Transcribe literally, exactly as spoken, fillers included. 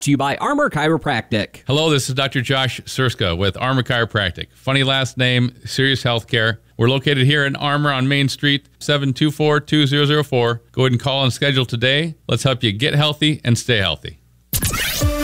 to you by Armor Chiropractic. Hello, this is Doctor Josh Surska with Armor Chiropractic. Funny last name, Serious Healthcare. We're located here in Armor on Main Street, seven two four, two zero zero four. Go ahead and call and schedule today. Let's help you get healthy and stay healthy.